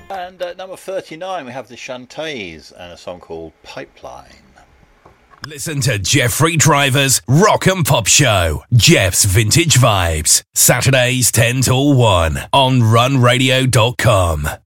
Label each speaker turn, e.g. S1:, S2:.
S1: And at number 39, we have the Shantays and a song called Pipeline.
S2: Listen to Jeffrey Driver's Rock and Pop Show, Jeff's Vintage Vibes, Saturdays 10 till 1 on runradio.com.